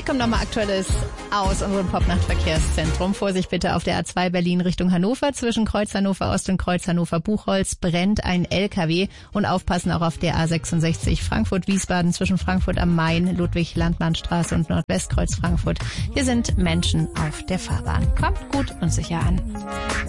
kommt nochmal Aktuelles aus unserem Popnacht-Verkehrszentrum. Vorsicht bitte auf der A2 Berlin Richtung Hannover. Zwischen Kreuz Hannover Ost und Kreuz Hannover Buchholz brennt ein LKW. Und aufpassen auch auf der A66 Frankfurt-Wiesbaden zwischen Frankfurt am Main, Ludwig-Landmann-Straße und Nordwestkreuz Frankfurt. Hier sind Menschen auf der Fahrbahn. Kommt gut und sicher an.